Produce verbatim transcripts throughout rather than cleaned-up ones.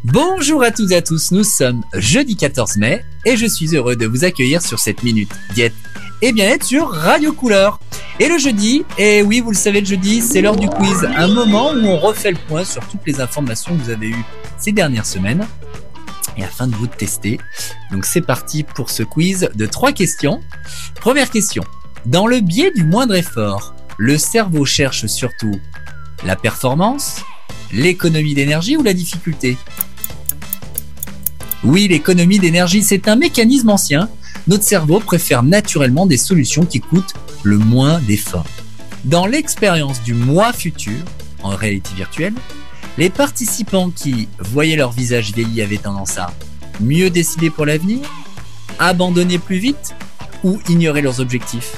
Bonjour à toutes et à tous, nous sommes jeudi quatorze mai et je suis heureux de vous accueillir sur cette minute diète et bien-être sur Radio Couleur. Et le jeudi, et oui vous le savez le jeudi, c'est l'heure du quiz, un moment où on refait le point sur toutes les informations que vous avez eues ces dernières semaines et afin de vous tester. Donc c'est parti pour ce quiz de trois questions. Première question, dans le biais du moindre effort, le cerveau cherche surtout la performance, l'économie d'énergie ou la difficulté? Oui, l'économie d'énergie, c'est un mécanisme ancien. Notre cerveau préfère naturellement des solutions qui coûtent le moins d'efforts. Dans l'expérience du mois futur, en réalité virtuelle, les participants qui voyaient leur visage vieilli avaient tendance à mieux décider pour l'avenir, abandonner plus vite ou ignorer leurs objectifs.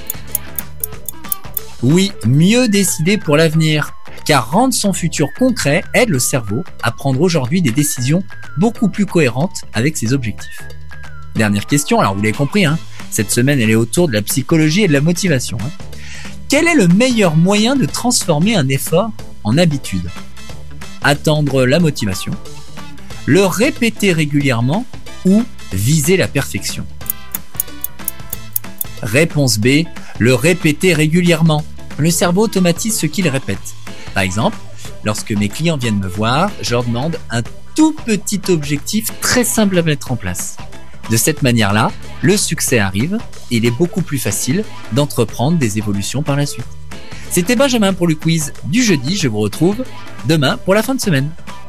Oui, mieux décider pour l'avenir, car rendre son futur concret aide le cerveau à prendre aujourd'hui des décisions beaucoup plus cohérentes avec ses objectifs. Dernière question, alors vous l'avez compris, hein, cette semaine elle est autour de la psychologie et de la motivation. Hein. Quel est le meilleur moyen de transformer un effort en habitude? Attendre la motivation, le répéter régulièrement ou viser la perfection? Réponse B, le répéter régulièrement. Le cerveau automatise ce qu'il répète. Par exemple, lorsque mes clients viennent me voir, je leur demande un tout petit objectif très simple à mettre en place. De cette manière-là, le succès arrive et il est beaucoup plus facile d'entreprendre des évolutions par la suite. C'était Benjamin pour le quiz du jeudi, je vous retrouve demain pour la fin de semaine.